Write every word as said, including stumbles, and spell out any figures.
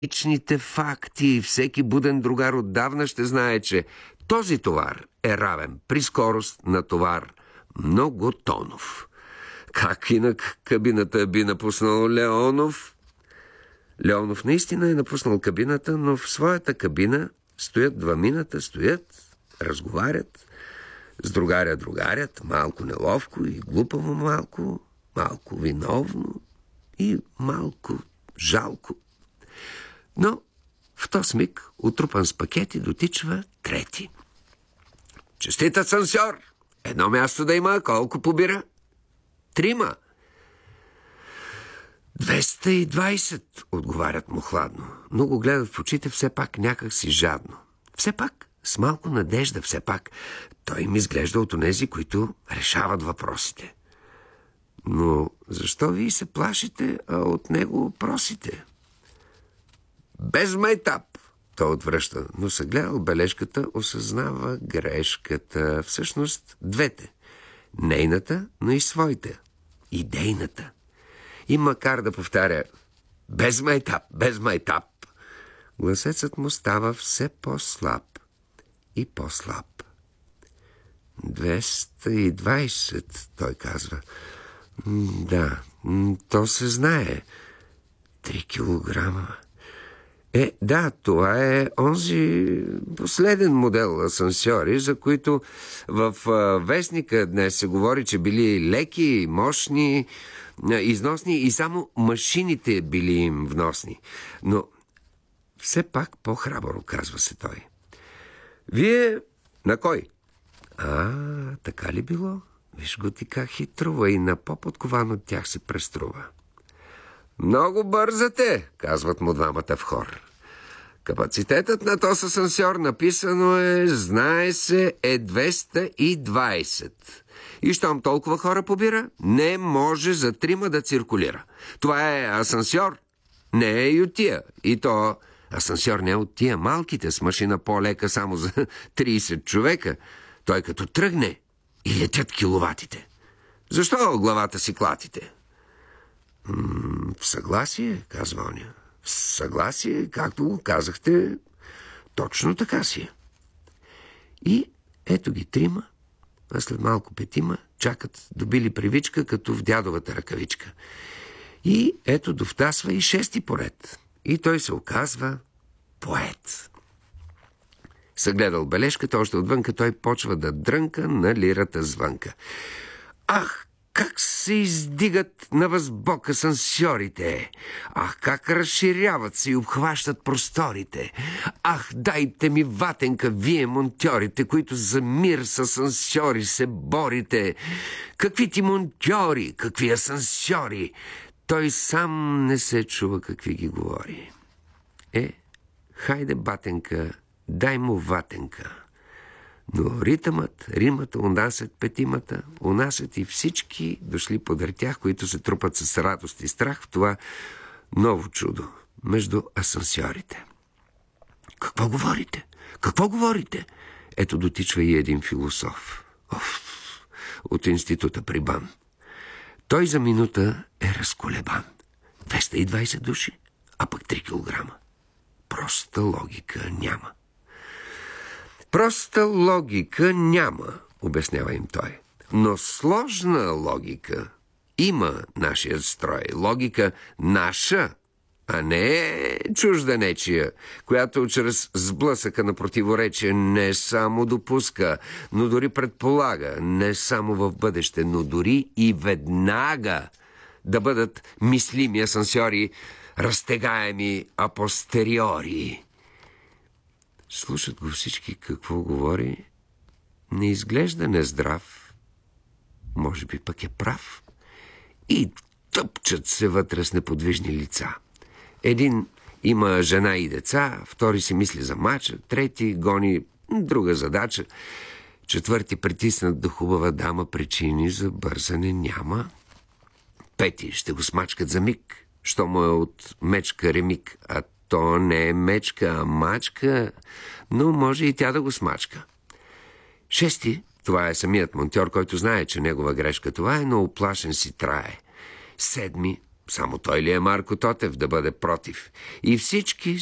личните факти. Всеки буден другар отдавна ще знае, че този товар е равен при скорост на товар многотонов. Как инак кабината би напуснал Леонов? Леонов наистина е напуснал кабината, но в своята кабина стоят двамината, стоят, разговарят, с другаря другарят, малко неловко и глупаво малко, малко виновно и малко жалко. Но в този миг, утрупан с пакети, дотичва трети. Честит асансьор! Едно място да има, колко побира? Трима. Двеста и двайсет, отговарят му хладно, но го гледат в очите все пак някак си жадно. Все пак с малко надежда, все пак той им изглежда от онези, които решават въпросите. Но защо вие се плашите, а от него просите? Без майтап, той отвръща, но съгледал бележката, осъзнава грешката. Всъщност двете. Нейната, но и своите. Идейната. И макар да повтаря без майтап, без майтап, гласецът му става все по-слаб и по-слаб. двеста и двайсет, той казва. Да, то се знае. Три килограма. Е, да, това е онзи последен модел асансьори, за които в вестника днес се говори, че били леки, мощни, износни и само машините били им вносни. Но все пак по-храбро, казва се той. Вие на кой? А, така ли било? Виж го ти как хитрува и на по-подкован от тях се преструва. Много бързате, казват му двамата в хор. Капацитетът на този асансьор, написано е, знае се, е двеста и двайсет. И щом толкова хора побира, не може за трима да циркулира. Това е асансьор, не е ютия. И то асансьор не е от тия малките, с машина по-лека само за трийсет човека. Той като тръгне и летят киловатите. Защо главата си клатите? М- в съгласие, казва оня. В съгласие, както го казахте, точно така си е. И ето ги трима, а след малко петима, чакат добили привичка, като в дядовата ръкавичка. И ето довтасва и шести поред. И той се оказва поет. Съгледал бележката, още отвънка той почва да дрънка на лирата звънка. Ах, как се издигат на възбок асансьорите! Ах, как разширяват се и обхващат просторите! Ах, дайте ми ватенка, вие монтьорите, които за мир с асансьори се борите! Какви ти монтьори, какви асансьори! Той сам не се чува какви ги говори. Е, хайде, батенка, дай му ватенка. Но ритъмът, римата унасят петимата, унасят и всички дошли подър тях, които се трупат с радост и страх в това ново чудо между асансьорите. Какво говорите? Какво говорите? Ето дотичва и един философ. Оф, от института при БАН. Той за минута е разколебан. двеста и двайсет души, а пък три килограма. Проста логика няма. Проста логика няма, обяснява им той. Но сложна логика има нашият строй. Логика наша, а не чужда нечия, която чрез сблъсъка на противоречие не само допуска, но дори предполага, не само в бъдеще, но дори и веднага да бъдат мислими асансьори, разтегаеми апостериори. Слушат го всички какво говори. Не изглежда нездрав. Може би пък е прав. И тъпчат се вътре с неподвижни лица. Един има жена и деца, втори си мисли за мача, трети гони друга задача, четвърти притиснат до хубава дама, причини за бързане няма. Пети ще го смачкат за миг, що му е от мечка ремик, а то не е мечка, а мачка, но може и тя да го смачка. Шести, това е самият монтьор, който знае, че негова грешка това е, но оплашен си трае. Седми, Само той ли е Марко Тотев да бъде против? И всички